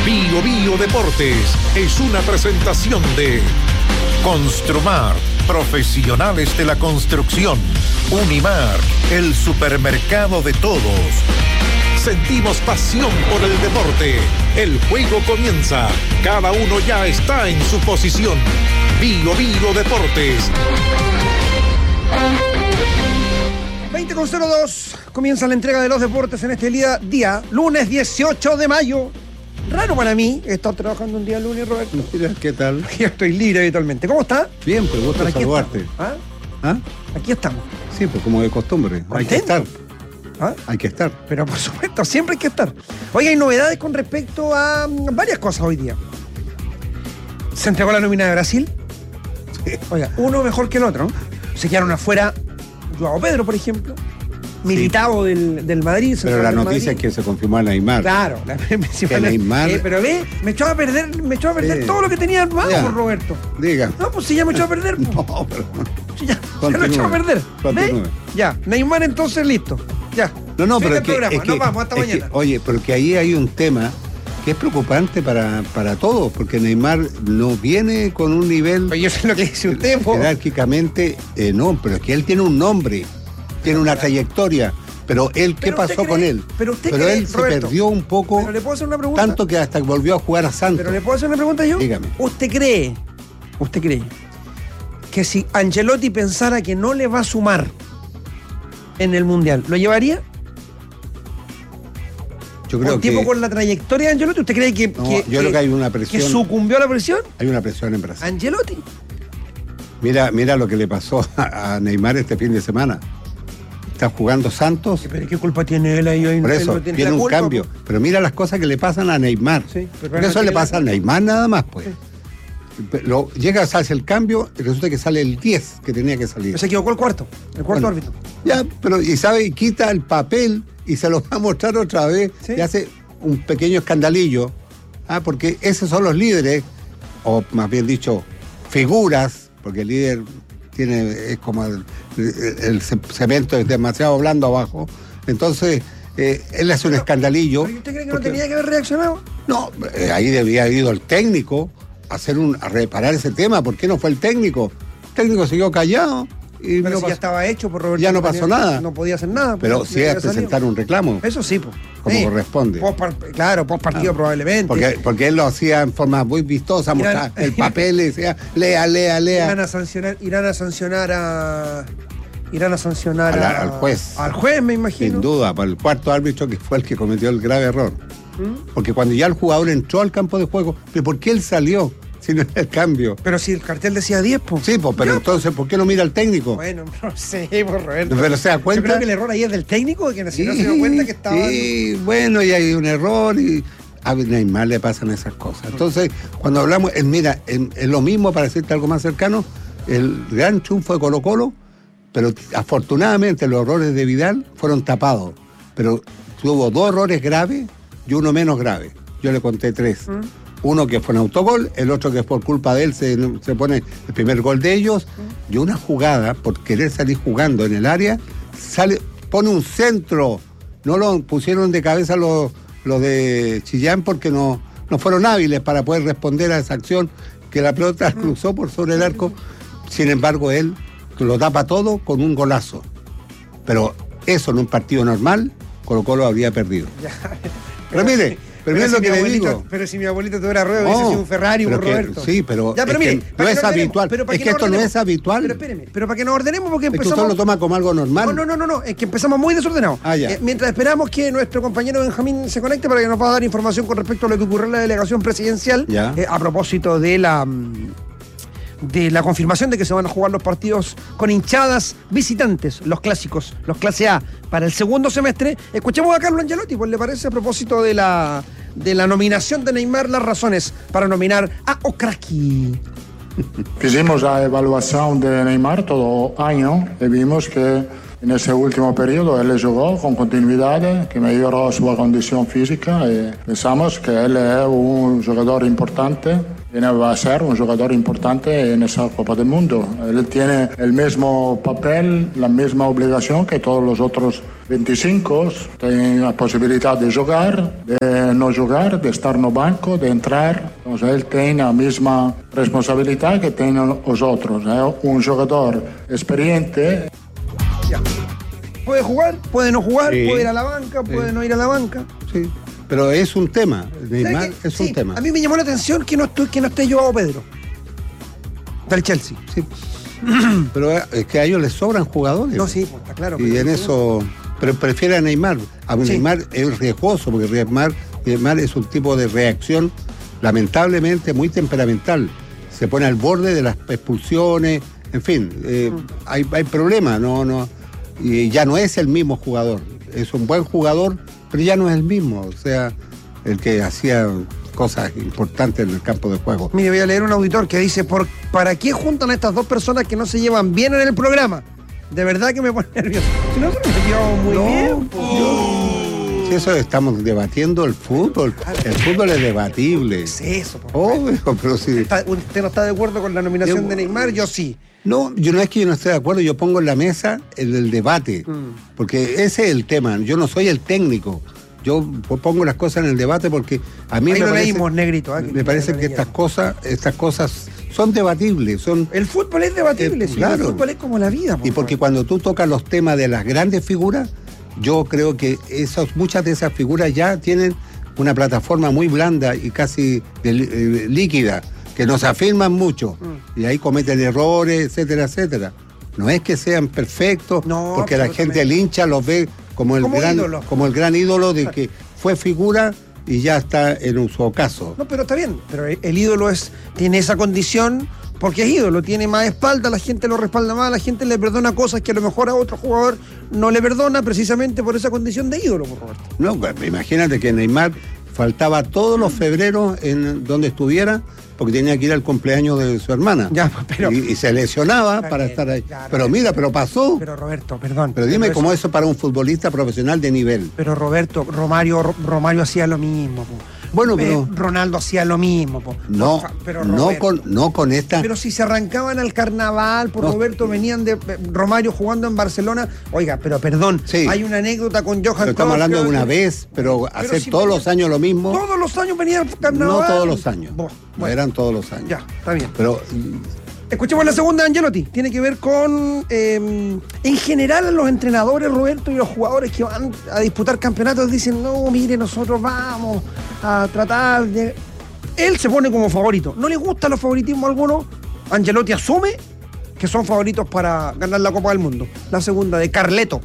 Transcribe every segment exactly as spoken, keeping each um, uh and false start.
Bio Bio Deportes es una presentación de Construmar, profesionales de la construcción. Unimar, el supermercado de todos. Sentimos pasión por el deporte. El juego comienza. Cada uno ya está en su posición. Bio Bio Deportes. veinte con cero dos. Comienza la entrega de los deportes en este día, día lunes dieciocho de mayo. Raro para mí, he estado trabajando un día lunes, Roberto. Mira, ¿qué tal? Yo estoy libre habitualmente. ¿Cómo está? Bien, pues gusto saludarte. ¿Ah? ¿Ah? Aquí estamos. Sí, pues como de costumbre. ¿Contento? Hay que estar. ¿Ah? Hay que estar. Pero por supuesto, siempre hay que estar. Hoy hay novedades con respecto a um, varias cosas hoy día. Se entregó la nómina de Brasil. Sí. Oiga, uno mejor que el otro. Se quedaron afuera Joao Pedro, por ejemplo. Militao sí. del, del Madrid. Pero la noticia Madrid. Es que se confirmó a Neymar. Claro, la principal. Neymar. Eh, pero ve, me echó a perder, me echó a perder sí. todo lo que tenía armado, por Roberto. Diga. No, pues sí, ya me echó a perder. No, pero. Sí, ya, ya lo echó a perder. ¿Ve? Ya, Neymar entonces listo. Ya. No, no, pero es que, programa. es que, Nos vamos, hasta es mañana. Que, oye, porque ahí hay un tema que es preocupante para, para todos, porque Neymar no viene con un nivel. Pero yo sé lo que dice usted, po. Jerárquicamente, eh, no, pero es que él tiene un nombre, tiene una trayectoria. Pero él, ¿qué pero pasó cree, con él? Pero, usted pero cree, él se Roberto, perdió un poco. Pero le puedo hacer una pregunta. Tanto que hasta volvió a jugar a Santos. Pero le puedo hacer una pregunta yo. Dígame. ¿Usted cree, usted cree que si Ancelotti pensara que no le va a sumar en el Mundial, ¿lo llevaría? Yo creo ¿Un que. tipo con la trayectoria de Ancelotti? ¿Usted cree que, No, que, yo creo que hay una presión. que sucumbió a la presión? Hay una presión en Brasil. ¿Ancelotti? Mira, mira lo que le pasó a, a Neymar este fin de semana. Está jugando Santos. ¿Pero qué culpa tiene él ahí? Por eso, tiene, tiene un culpa, cambio. Pues. Pero mira las cosas que le pasan a Neymar. Sí, pero eso le pasa a Neymar nada más, pues. Sí. Lo, llega, hace el cambio y resulta que sale el diez que tenía que salir. Se equivocó el cuarto, el cuarto bueno, árbitro. Ya, pero y sabe, y quita el papel y se lo va a mostrar otra vez. ¿Sí? Y hace un pequeño escandalillo. Ah, porque esos son los líderes, o más bien dicho, figuras, porque el líder tiene, es como el, el, el cemento es demasiado blando abajo. Entonces, eh, él hace pero, un escandalillo. ¿Pero usted cree que porque, no tenía que haber reaccionado? No, eh, ahí debía haber ido el técnico a hacer un, a reparar ese tema. ¿Por qué no fue el técnico? El técnico siguió callado. Y pero no si pasó, ya estaba hecho por Roberto. Ya no pasó tenía, nada. No podía hacer nada. Pero sí es presentar un reclamo. Eso sí, pues. Como sí, corresponde. Post, claro, post partido ah, probablemente. Porque, porque él lo hacía en forma muy vistosa, mostrar el papel y decía, lea, lea, lea. Irán a sancionar, irán a sancionar a. Irán a sancionar a la, a, al juez. Al juez, me imagino. Sin duda, para el cuarto árbitro que fue el que cometió el grave error. ¿Mm? Porque cuando ya el jugador entró al campo de juego, ¿pero por qué él salió? Si no era el cambio. Pero si el cartel decía diez, pues. Sí, pues, pero ya, entonces, ¿por qué no mira al técnico? Bueno, no sé, por Roberto. Pero se da cuenta. Yo creo que el error ahí es del técnico, que sí, no se dio cuenta que estaba. Sí, bueno, y hay un error y a Neymar le pasan esas cosas. Entonces, cuando hablamos, es, mira, es, es lo mismo, para decirte algo más cercano, el gran triunfo de Colo-Colo, pero afortunadamente los errores de Vidal fueron tapados. Pero tuvo dos errores graves y uno menos grave. Yo le conté tres. ¿Mm? Uno que fue un autogol, el otro que por culpa de él se, se pone el primer gol de ellos, y una jugada, por querer salir jugando en el área, sale, pone un centro. No lo pusieron de cabeza los, los de Chillán porque no, no fueron hábiles para poder responder a esa acción, que la pelota cruzó por sobre el arco. Sin embargo, él lo tapa todo con un golazo. Pero eso en un partido normal, Colo-Colo habría perdido. Pero mire... Pero, pero, es lo que le digo. Pero si mi abuelito tuviera rueda, no, hubiese sido un Ferrari, un Roberto. Sí, pero, ya, pero es mire, que no es no habitual. Pero es que, que esto no es habitual. Pero espéreme, pero para que nos ordenemos, porque empezamos... Es que usted lo toma como algo normal. No, no, no, no, no. Es que empezamos muy desordenados. Ah, ya. Eh, mientras esperamos que nuestro compañero Benjamín se conecte para que nos pueda dar información con respecto a lo que ocurrió en la delegación presidencial, eh, a propósito de la... de la confirmación de que se van a jugar los partidos con hinchadas visitantes, los clásicos, los clase A, para el segundo semestre. Escuchemos a Carlo Ancelotti, pues le parece, a propósito de la, de la nominación de Neymar, las razones para nominar a Okraki. Hicimos la evaluación de Neymar todo año y vimos que en ese último periodo él jugó con continuidad, que mejoró su condición física y pensamos que él es un jugador importante. tiene, va a ser un jugador importante en esa Copa del Mundo. Él tiene el mismo papel, la misma obligación que todos los otros veinticinco. Tiene la posibilidad de jugar, de no jugar, de estar en el banco, de entrar. Entonces él tiene la misma responsabilidad que tienen los otros. Es un jugador experiente. Ya. Puede jugar, puede no jugar, sí. puede ir a la banca, puede sí. no ir a la banca. Sí, pero es un tema. Neymar es sí, un tema. A mí me llamó la atención que no, estoy, que no esté Joao Pedro, del Chelsea. Sí. Pero es que a ellos les sobran jugadores. No, sí, está claro. Y en eso... Pero prefiere a Neymar. A sí. Neymar es riesgoso, porque Neymar, Neymar es un tipo de reacción lamentablemente muy temperamental. Se pone al borde de las expulsiones, en fin, eh, mm. hay, hay problemas, no, no, y ya no es el mismo jugador. Es un buen jugador, pero ya no es el mismo, o sea, el que hacía cosas importantes en el campo de juego. Mire, voy a leer un auditor que dice, ¿por, ¿para qué juntan a estas dos personas que no se llevan bien en el programa? De verdad que me pone nervioso. Si no, se me llevamos muy no, bien. Yo, si eso estamos debatiendo el fútbol. El fútbol es debatible. ¿Qué es eso? Obvio, pero si... ¿Está, ¿Usted no está de acuerdo con la nominación yo, de Neymar? Yo sí. No, yo no es que yo no esté de acuerdo, yo pongo en la mesa el, el debate. Mm. Porque ese es el tema. Yo no soy el técnico. Yo pongo las cosas en el debate porque a mí Ahí me lo parece, leímos, negrito, ¿eh? me parece que estas cosas, estas cosas son debatibles. Son, el fútbol es debatible, eh, sí, claro. El fútbol es como la vida. Por y porque favor. Cuando tú tocas los temas de las grandes figuras, yo creo que esos, muchas de esas figuras ya tienen una plataforma muy blanda y casi de, eh, líquida, que nos afirman mucho, mm. y ahí cometen errores, etcétera, etcétera. No es que sean perfectos, no, porque la gente, el hincha los ve como el, como gran, ídolo. como el gran ídolo de que fue figura y ya está en un su ocaso. No, pero está bien, pero el ídolo es tiene esa condición porque es ídolo, tiene más espalda, la gente lo respalda más, la gente le perdona cosas que a lo mejor a otro jugador no le perdona precisamente por esa condición de ídolo, por Roberto. No, pues, imagínate que Neymar faltaba todos los febreros en donde estuviera porque tenía que ir al cumpleaños de su hermana. Ya, pero, y, y se lesionaba para bien, estar ahí. Ya, pero mira, pero pasó. Pero Roberto, perdón. Pero dime pero cómo eso, eso para un futbolista profesional de nivel. Pero Roberto, Romario, Romario hacía lo mismo, po. Bueno, pero... Eh, Ronaldo hacía lo mismo, po. No, pero no, con, no con esta... Pero si se arrancaban al carnaval, por no. Roberto, venían de eh, Romario jugando en Barcelona. Oiga, pero perdón, sí. hay una anécdota con Johan Cruyff. Estamos hablando de una vez, pero, pero hacer si todos venía, los años lo mismo... Todos los años venía al carnaval. No todos los años, bueno, no eran todos los años. Ya, está bien. Pero... Escuchemos la segunda de Angelotti. Tiene que ver con, eh, en general, los entrenadores, Roberto, y los jugadores que van a disputar campeonatos dicen, no, mire, nosotros vamos a tratar de... Él se pone como favorito. ¿No le gustan los favoritismos a algunos? Angelotti asume que son favoritos para ganar la Copa del Mundo. La segunda de Carleto.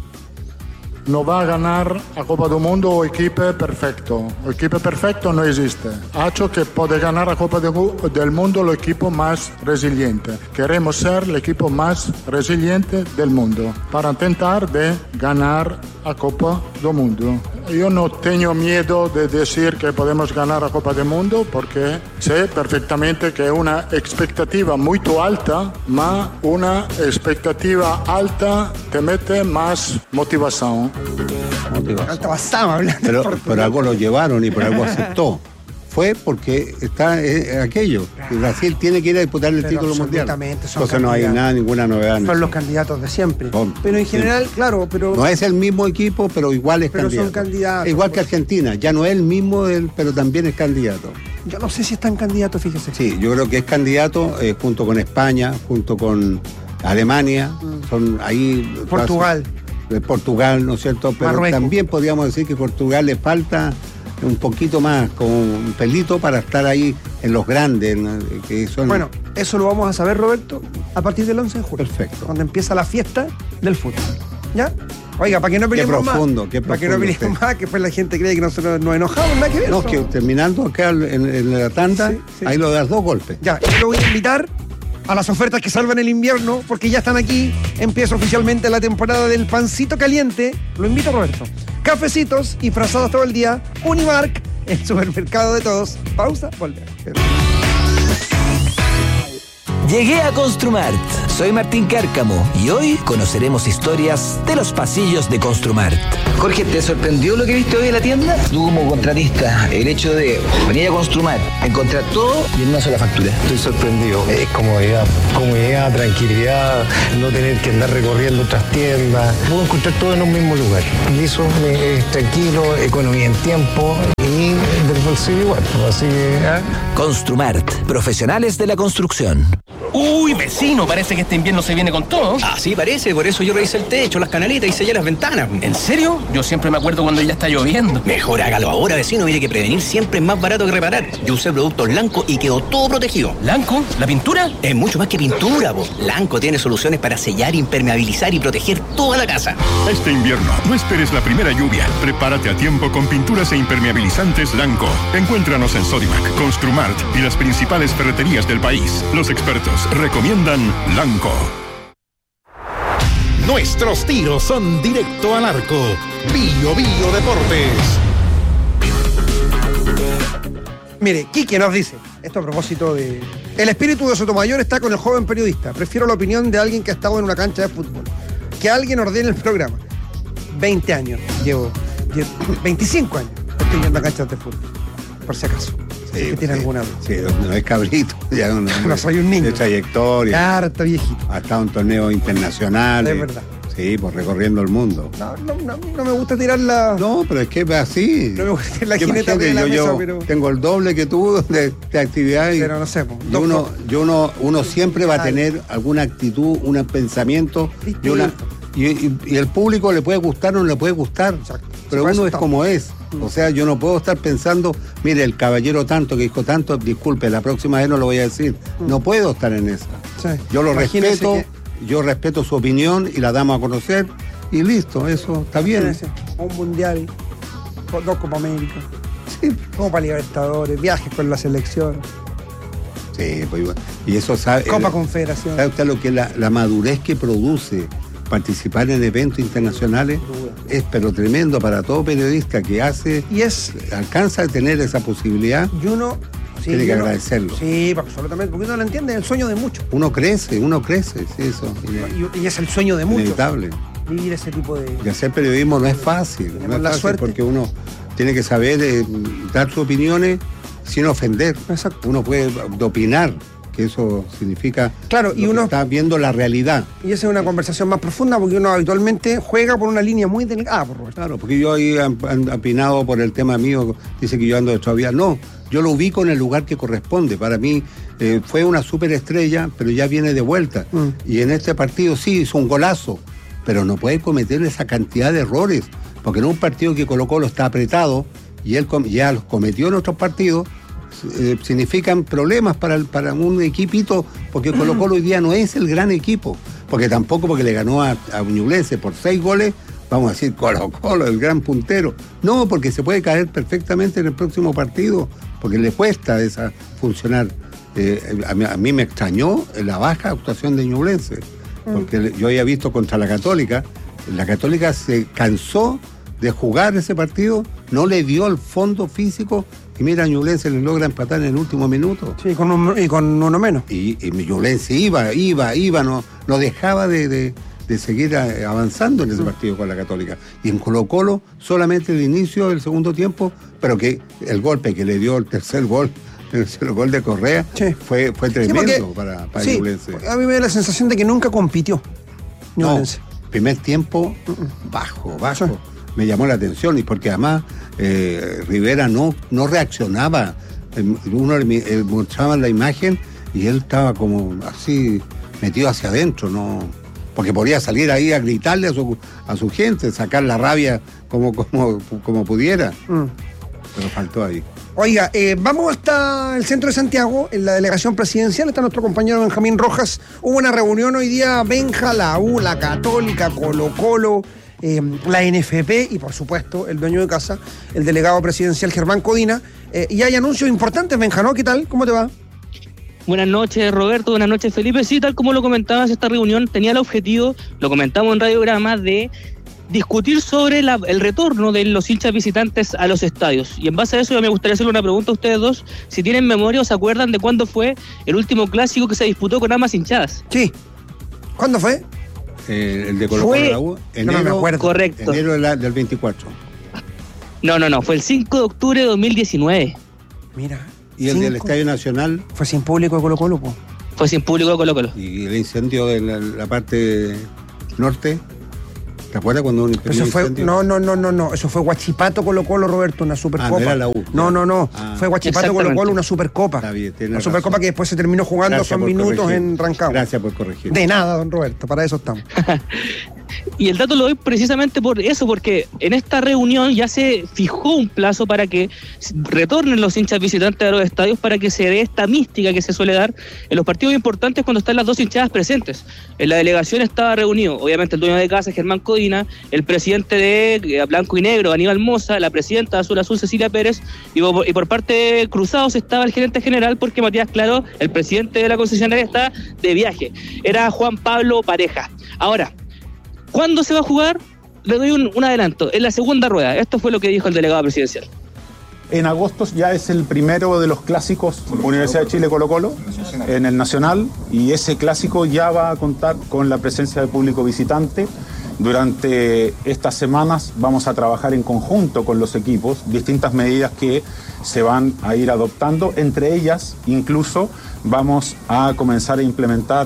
No va a ganar la Copa del Mundo o equipo perfecto. El equipo perfecto no existe. Ha hecho que puede ganar la Copa del Mundo el equipo más resiliente. Queremos ser el equipo más resiliente del mundo para intentar de ganar la Copa del Mundo. Yo no tengo miedo de decir que podemos ganar la Copa del Mundo porque sé perfectamente que es una expectativa muy alta, pero una expectativa alta te mete más motivación. motivación. Pero, pero algo lo llevaron y por algo aceptó. Fue porque está eh, aquello. Brasil tiene que ir a disputar el pero título mundial. Entonces no hay nada, ninguna novedad. Son los candidatos de siempre. Son, pero en general, sí. claro, pero... No es el mismo equipo, pero igual es pero candidato. Son candidatos. Igual que Argentina. Ya no es el mismo, pero también es candidato. Yo no sé si es tan candidato, fíjese. Sí, yo creo que es candidato eh, junto con España, junto con Alemania. Mm. Son ahí... Portugal. De Portugal, ¿no es cierto? Pero Marruecos. También podríamos decir que Portugal le falta un poquito más, como un pelito para estar ahí en los grandes, ¿no? Que son... Bueno, eso lo vamos a saber, Roberto, a partir del once de julio. Perfecto. Cuando empieza la fiesta del fútbol. ¿Ya? Oiga, para que no peleemos más. Qué profundo, qué profundo. Para que no peleemos más, que después la gente cree que nosotros nos enojamos, nada que ver. No, que terminando acá en, en la tanda, sí, sí. ahí lo das dos golpes. Ya, yo lo voy a invitar a las ofertas que salvan el invierno, porque ya están aquí. Empieza oficialmente la temporada del pancito caliente. Lo invito, Roberto. Cafecitos y frazados todo el día. Unimark, el supermercado de todos. Pausa, volver. Llegué a Construmart. Soy Martín Cárcamo y hoy conoceremos historias de los pasillos de Construmart. Jorge, ¿te sorprendió lo que viste hoy en la tienda? Tú como contratista, el hecho de venir a Construmart, encontrar todo y en una sola factura. Estoy sorprendido. Es comodidad, comodidad, tranquilidad, no tener que andar recorriendo otras tiendas. Puedo encontrar todo en un mismo lugar. Y eso es tranquilo, economía en tiempo y del bolsillo igual. Así que, ¿eh? Construmart, profesionales de la construcción. Uy, vecino, parece que este invierno se viene con todo. Ah, sí, parece, por eso yo revisé el techo, las canaletas y sellé las ventanas. ¿En serio? Yo siempre me acuerdo cuando ya está lloviendo. Mejor hágalo ahora, vecino, mire que prevenir siempre es más barato que reparar. Yo usé productos Lanco y quedó todo protegido. ¿Lanco? ¿La pintura? Es mucho más que pintura, po. Lanco tiene soluciones para sellar, impermeabilizar y proteger toda la casa. Este invierno, no esperes la primera lluvia. Prepárate a tiempo con pinturas e impermeabilizantes Lanco. Encuéntranos en Sodimac, Construmart y las principales ferreterías del país. Los expertos recomiendan Lanco. Nuestros tiros son directo al arco. Bio Bio Deportes. Mire, Quique nos dice, esto a propósito de... El espíritu de Sotomayor está con el joven periodista. Prefiero la opinión de alguien que ha estado en una cancha de fútbol. Que alguien ordene el programa. veinte años llevo. llevo veinticinco años estoy viendo canchas de fútbol. Por si acaso. Sí, que tiene sí, alguna sí, no es cabrito, ya no, no, no soy un niño. De trayectoria. Claro, está viejito. Ha estado en torneos internacionales. Es verdad. Sí, pues recorriendo el mundo. No, no, no, no me gusta tirar la... No, pero es que es así. No me gusta tirar la jineta de la yo, mesa, yo pero... tengo el doble que tú de, de actividad. Y, pero no sé, pues, y uno, y uno, uno siempre va a tener alguna actitud, un pensamiento y, una, y, y, y el público le puede gustar o no le puede gustar. Exacto. Pero uno es como es. O sea, yo no puedo estar pensando, mire, el caballero tanto que dijo tanto, disculpe, la próxima vez no lo voy a decir. No puedo estar en esa. Sí. Yo lo Imagínese respeto, que... yo respeto su opinión y la damos a conocer y listo, eso está bien. Un mundial, dos Copa América, sí. Copa Libertadores, viajes con la selección. Sí, pues igual. Y eso sabe. Copa el, Confederación. ¿Sabe usted lo que es la, la madurez que produce participar en eventos internacionales? Es pero tremendo para todo periodista que hace y es alcanza a tener esa posibilidad. Y uno sí, tiene que uno, agradecerlo. Sí, absolutamente, porque uno lo entiende, es el sueño de muchos. Uno crece, uno crece, sí, eso. Y, y es el sueño de muchos. Inevitable. Vivir ese tipo de... Y hacer periodismo no es fácil, no es la fácil suerte. Porque uno tiene que saber eh, dar sus opiniones sin ofender. Exacto. Uno puede opinar, que eso significa claro, y uno está viendo la realidad. Y esa es una conversación más profunda porque uno habitualmente juega por una línea muy delgada, por Roberto. Claro, porque yo ahí han, han opinado por el tema mío, dice que yo ando de todavía. No, yo lo ubico en el lugar que corresponde. Para mí eh, fue una superestrella, pero ya viene de vuelta. Mm. Y en este partido sí hizo un golazo, pero no puede cometer esa cantidad de errores, porque en un partido que Colo-Colo está apretado y él ya los cometió en otros partidos, Eh, significan problemas para, el, para un equipito, porque Colo-Colo hoy día no es el gran equipo, porque tampoco porque le ganó a, a Ñublense por seis goles, vamos a decir Colo-Colo, el gran puntero. No, porque se puede caer perfectamente en el próximo partido, porque le cuesta esa funcionar. Eh, a, mí, a mí me extrañó la baja actuación de Ñublense, porque yo había visto contra la Católica, la Católica se cansó de jugar ese partido, no le dio el fondo físico. Y mira, Ñublense le logra empatar en el último minuto. Sí, con un, y con uno menos. Y, y Ñublense iba, iba, iba, no, no dejaba de, de, de seguir avanzando en ese partido con la Católica. Y en Colo-Colo, solamente el inicio del segundo tiempo, pero que el golpe que le dio el tercer gol, el tercer gol de Correa, sí. fue, fue tremendo sí, porque, para, para sí, Ñublense. A mí me da la sensación de que nunca compitió Ñublense. No, primer tiempo, bajo, bajo. Sí. Me llamó la atención y porque además eh, Rivera no, no reaccionaba. Uno le mostraba la imagen y él estaba como así metido hacia adentro, no, porque podía salir ahí a gritarle a su, a su gente, sacar la rabia como, como, como pudiera. Mm. Pero faltó ahí. Oiga, eh, vamos hasta el centro de Santiago, en la delegación presidencial, está nuestro compañero Benjamín Rojas. Hubo una reunión hoy día, Benja, la U, la Católica, Colo-Colo, eh, la N F P y por supuesto el dueño de casa, el delegado presidencial Germán Codina. Eh, y hay anuncios importantes, Benja, ¿no? ¿Qué tal? ¿Cómo te va? Buenas noches, Roberto. Buenas noches, Felipe. Sí, tal como lo comentabas, esta reunión tenía el objetivo, lo comentamos en Radiograma, de discutir sobre la, el retorno de los hinchas visitantes a los estadios. Y en base a eso yo me gustaría hacerle una pregunta a ustedes dos, si tienen memoria o se acuerdan de cuándo fue el último clásico que se disputó con ambas hinchadas. Sí. ¿Cuándo fue? Eh, el de Colo Colo Fue- la U. Enero, no me acuerdo. Correcto. Enero de la- del veinticuatro. No, no, no, fue el cinco de octubre de dos mil diecinueve. Mira. Y el cinco. del Estadio Nacional Fue sin público de Colo Colo, po. Fue sin público de Colo Colo. y el incendio de la, la parte norte. ¿Te acuerdas cuando un Pero eso fue, no, no, no, no, no, eso fue Huachipato Colo Colo, Roberto, una supercopa. Ah, no era la U. No, no, no, Ah. fue Huachipato Colo Exactamente. Colo, una supercopa. Está bien, tienes Una supercopa razón. que después se terminó jugando Gracias son por minutos corregir. en Rancagua. Gracias por corregir. De nada, don Roberto, para eso estamos. Y el dato lo doy precisamente por eso, porque en esta reunión ya se fijó un plazo para que retornen los hinchas visitantes a los estadios para que se dé esta mística que se suele dar en los partidos importantes cuando están las dos hinchadas presentes. En la delegación estaba reunido, obviamente, el dueño de casa, Germán Codina, el presidente de eh, Blanco y Negro, Aníbal Moza, la presidenta de Azul Azul, Cecilia Pérez, y por, y por parte de Cruzados estaba el gerente general, porque Matías Claro, el presidente de la concesionaria, está de viaje. Era Juan Pablo Pareja. Ahora, ¿cuándo se va a jugar? Le doy un, un adelanto. En la segunda rueda. Esto fue lo que dijo el delegado presidencial. En agosto ya es el primero de los clásicos Universidad de Chile Colo Colo en el Nacional, y ese clásico ya va a contar con la presencia del público visitante. Durante estas semanas vamos a trabajar en conjunto con los equipos distintas medidas que se van a ir adoptando. Entre ellas, incluso, vamos a comenzar a implementar